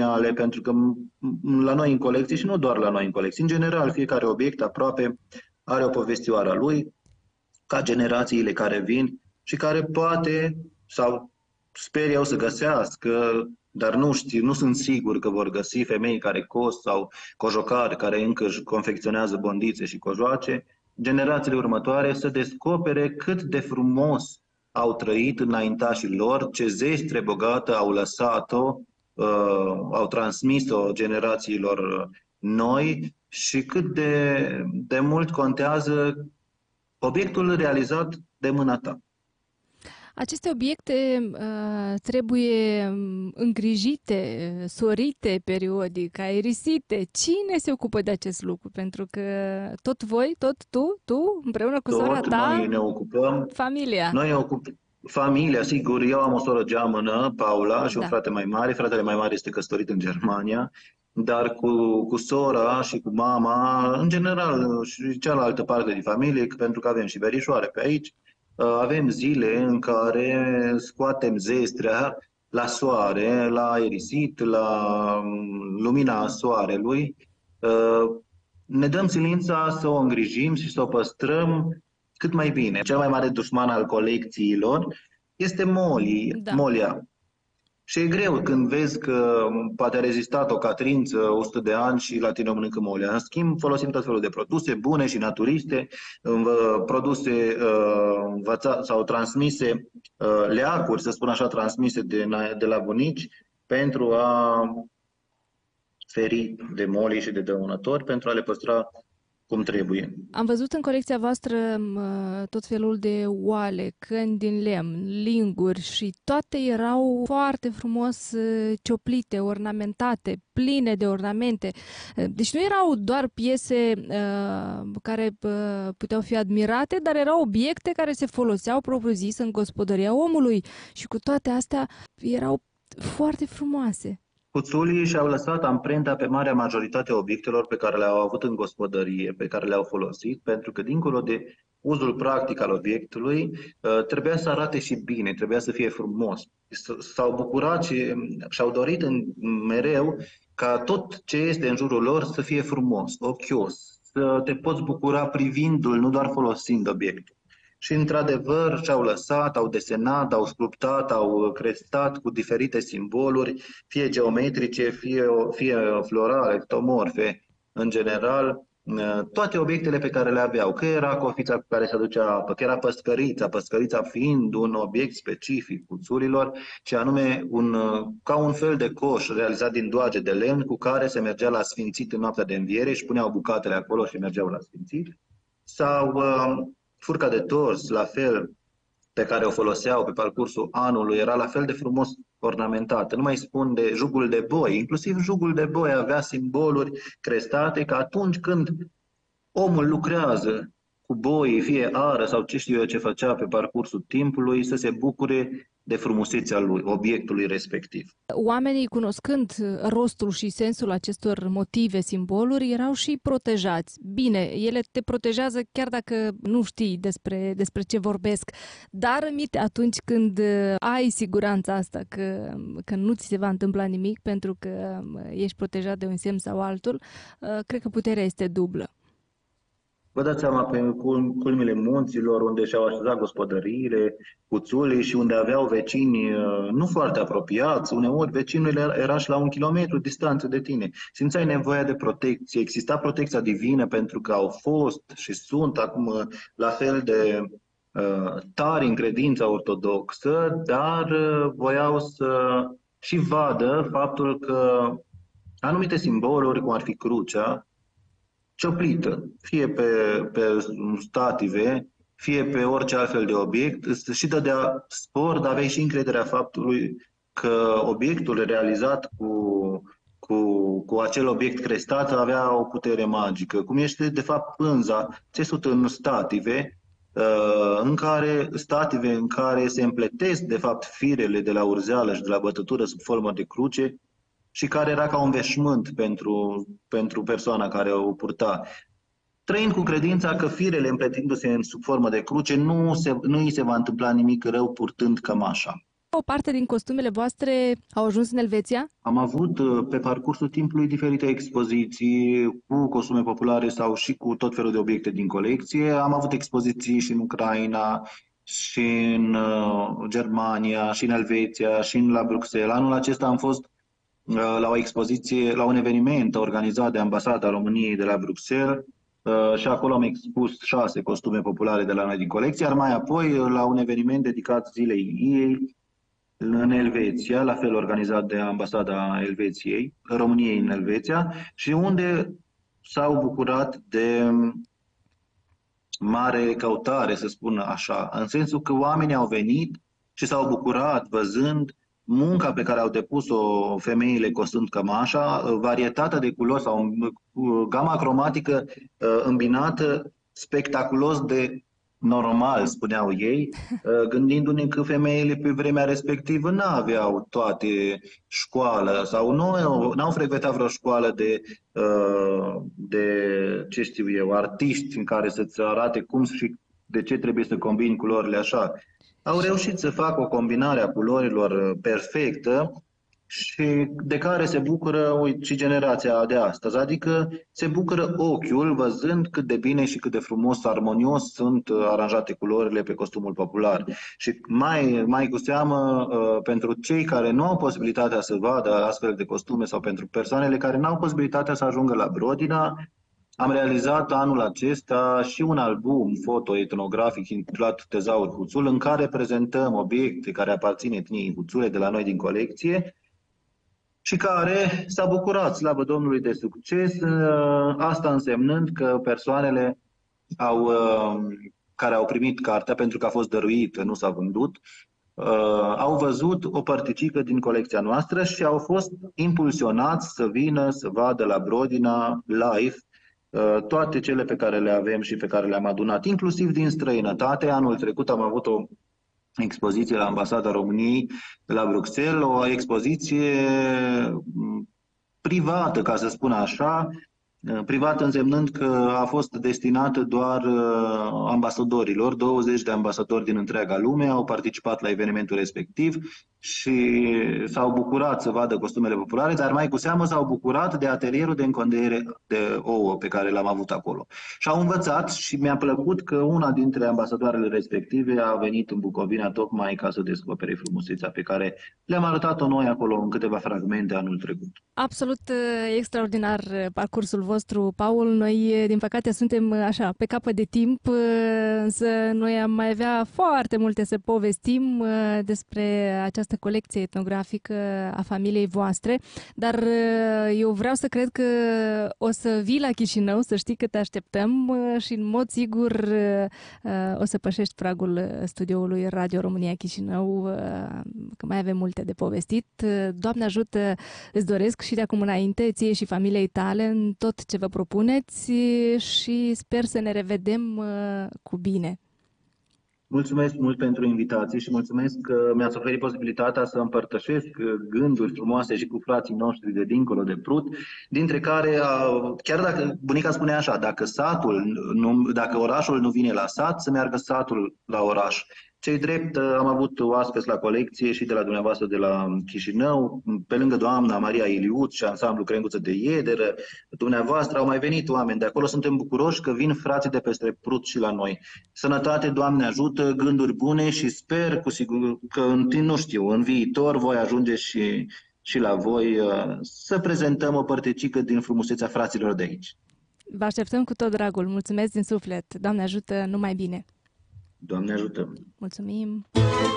patrimoniale, pentru că la noi în colecție, și nu doar la noi în colecție, în general, fiecare obiect aproape are o povestioară a lui, ca generațiile care vin și care poate, sau sper eu să găsească, dar nu știu, nu sunt sigur că vor găsi femei care cos sau cojocari care încă își confecționează bondițe și cojoace, generațiile următoare să descopere cât de frumos au trăit înaintașii lor, ce zestre bogată au lăsat-o, au transmis-o generațiilor noi și cât de mult contează obiectul realizat de mâna ta. Aceste obiecte trebuie îngrijite, sorite periodic, aerisite. Cine se ocupă de acest lucru? Pentru că tot voi, tot tu, împreună cu sora ta, Noi ne ocupăm. familia. Noi ne ocupăm. Familia, sigur, eu am o soră geamănă, Paula, și un Da. frate mai mare. Fratele mai mare este căsătorit în Germania, dar cu sora și cu mama, în general, și cealaltă parte din familie, pentru că avem și verișoare pe aici, avem zile în care scoatem zestrea la soare, la aerisit, la lumina soarelui. Ne dăm silința să o îngrijim și să o păstrăm cât mai bine. Cel mai mare dușman al colecțiilor este Da. molia. Și e greu când vezi că poate a rezistat o catrință 100 de ani și la tine o mănâncă molia. În schimb, folosim tot felul de produse bune și naturiste, produse sau transmise, leacuri, să spun așa, transmise de la bunici, pentru a feri de molii și de dăunători, pentru a le păstra cum trebuie. Am văzut în colecția voastră tot felul de oale, căni din lemn, linguri și toate erau foarte frumos cioplite, ornamentate, pline de ornamente. Deci nu erau doar piese care puteau fi admirate, dar erau obiecte care se foloseau propriu-zis în gospodăria omului și cu toate astea erau foarte frumoase. Cuțulii și-au lăsat amprenta pe marea majoritate a obiectelor pe care le-au avut în gospodărie, pe care le-au folosit, pentru că dincolo de uzul practic al obiectului, trebuia să arate și bine, trebuia să fie frumos. S-au bucurat și-au dorit mereu ca tot ce este în jurul lor să fie frumos, ochios, să te poți bucura privindu-l, nu doar folosind obiectul. Și într-adevăr și-au lăsat, au desenat, au sculptat, au crestat cu diferite simboluri, fie geometrice, fie florale, ectomorfe, în general, toate obiectele pe care le aveau, că era cofița cu care se aducea apă, că era păscărița fiind un obiect specific cuțurilor, și anume ca un fel de coș realizat din doage de lemn cu care se mergea la sfințit în noaptea de înviere și puneau bucatele acolo și mergeau la sfințit, sau furca de tors, la fel, pe care o foloseau pe parcursul anului, era la fel de frumos ornamentată. Nu mai spun de jugul de boi. Inclusiv jugul de boi avea simboluri crestate, că atunci când omul lucrează cu boii, fie ară sau ce știu eu ce făcea pe parcursul timpului, să se bucure de frumusețea lui, obiectului respectiv. Oamenii, cunoscând rostul și sensul acestor motive, simboluri, erau și protejați. Bine, ele te protejează chiar dacă nu știi despre ce vorbesc, dar atunci când ai siguranța asta că nu ți se va întâmpla nimic pentru că ești protejat de un semn sau altul, cred că puterea este dublă. Vă dați seama, pe culmile munților, unde și-au așezat gospodăriile, cuțulii și unde aveau vecini nu foarte apropiați, uneori vecinul era și la 1 kilometru distanță de tine. Simțeai nevoia de protecție, exista protecția divină pentru că au fost și sunt acum la fel de tari în credința ortodoxă, dar voiau să și vadă faptul că anumite simboluri, cum ar fi crucea, cioplită, fie pe stative, fie pe orice altfel de obiect, și dădea spor, dar aveai și încrederea faptului că obiectul realizat cu acel obiect crestat avea o putere magică, cum este de fapt pânza țesută în stative, în care se împletesc de fapt firele de la urzeală și de la bătătură sub formă de cruce, și care era ca un veșmânt pentru persoana care o purta. Trăind cu credința că firele împletindu-se sub formă de cruce, nu îi se va întâmpla nimic rău purtând cămașa. O parte din costumele voastre au ajuns în Elveția? Am avut pe parcursul timpului diferite expoziții cu costume populare sau și cu tot felul de obiecte din colecție. Am avut expoziții și în Ucraina, și în Germania, și în Elveția, și la Bruxelles. Anul acesta am fost la o expoziție, la un eveniment organizat de Ambasada României de la Bruxelles și acolo am expus 6 costume populare de la noi din colecție, iar mai apoi la un eveniment dedicat Zilei ei în Elveția, la fel organizat de Ambasada Elveției, României în Elveția, și unde s-au bucurat de mare căutare, să spun așa, în sensul că oamenii au venit și s-au bucurat văzând munca pe care au depus-o femeile costând cămașa, varietatea de culori sau gama cromatică îmbinată spectaculos de normal, spuneau ei, gândindu-ne că femeile pe vremea respectivă nu aveau toate școală sau nu au frecventat vreo școală de, ce știu eu, artiști în care să-ți arate cum și de ce trebuie să combini culorile așa. Au reușit să facă o combinare a culorilor perfectă și de care se bucură și generația de astăzi. Adică se bucură ochiul văzând cât de bine și cât de frumos, armonios sunt aranjate culorile pe costumul popular. Și mai cu seamă pentru cei care nu au posibilitatea să vadă astfel de costume sau pentru persoanele care nu au posibilitatea să ajungă la Brodina, am realizat anul acesta și un album foto-etnografic intitulat Tezaur Huțul, în care prezentăm obiecte care aparțin etniei Huțule de la noi din colecție și care s-a bucurat, slavă Domnului, de succes, asta însemnând că persoanele care au primit cartea, pentru că a fost dăruită, nu s-a vândut, au văzut o părticică din colecția noastră și au fost impulsionați să vină să vadă la Brodina live toate cele pe care le avem și pe care le-am adunat, inclusiv din străinătate. Anul trecut am avut o expoziție la Ambasada României de la Bruxelles, o expoziție privată, ca să spun așa, privată însemnând că a fost destinată doar ambasadorilor. 20 de ambasadori din întreaga lume au participat la evenimentul respectiv și s-au bucurat să vadă costumele populare, dar mai cu seamă s-au bucurat de atelierul de încondere de ouă pe care l-am avut acolo. Și au învățat și mi-a plăcut că una dintre ambasadoarele respective a venit în Bucovina tocmai ca să descopere frumusețea pe care le-am arătat-o noi acolo în câteva fragmente anul trecut. Absolut extraordinar parcursul vostru, Paul. Noi, din păcate, suntem așa, pe capăt de timp, însă noi am mai avea foarte multe să povestim despre această colecție etnografică a familiei voastre, dar eu vreau să cred că o să vii la Chișinău, să știi că te așteptăm și în mod sigur o să pășești pragul studioului Radio România Chișinău, că mai avem multe de povestit. Doamne ajută, îți doresc și de acum înainte, ție și familiei tale, în tot ce vă propuneți și sper să ne revedem cu bine. Mulțumesc mult pentru invitație și mulțumesc că mi-ați oferit posibilitatea să împărtășesc gânduri frumoase și cu frații noștri de dincolo de Prut, dintre care, chiar dacă bunica spunea așa, dacă orașul nu vine la sat, să meargă satul la oraș. Cei drept, am avut oaspeți la colecție și de la dumneavoastră de la Chișinău, pe lângă doamna Maria Iliuț și ansamblu Crenguță de Iederă, dumneavoastră au mai venit oameni de acolo, suntem bucuroși că vin frații de peste Prut și la noi. Sănătate, Doamne ajută, gânduri bune și sper cu sigur că, nu știu, în viitor voi ajunge și la voi să prezentăm o părticică din frumusețea fraților de aici. Vă așteptăm cu tot dragul. Mulțumesc din suflet. Doamne ajută, numai bine. Doamne ajută! Mulțumim!